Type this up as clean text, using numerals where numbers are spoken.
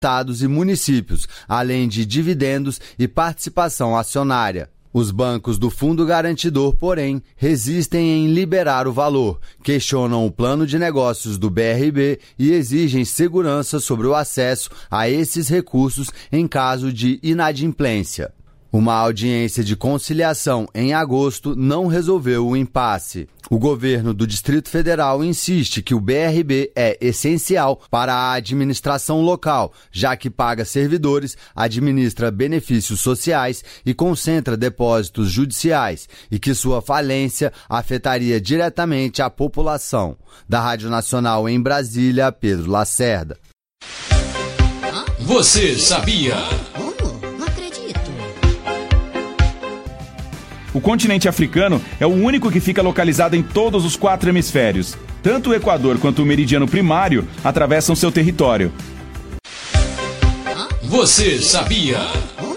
estados e municípios, além de dividendos e participação acionária. Os bancos do Fundo Garantidor, porém, resistem em liberar o valor, questionam o plano de negócios do BRB e exigem segurança sobre o acesso a esses recursos em caso de inadimplência. Uma audiência de conciliação em agosto não resolveu o impasse. O governo do Distrito Federal insiste que o BRB é essencial para a administração local, já que paga servidores, administra benefícios sociais e concentra depósitos judiciais, e que sua falência afetaria diretamente a população. Da Rádio Nacional em Brasília, Pedro Lacerda. Você sabia? O continente africano é o único que fica localizado em todos os 4 hemisférios. Tanto o Equador quanto o meridiano primário atravessam seu território. Você sabia?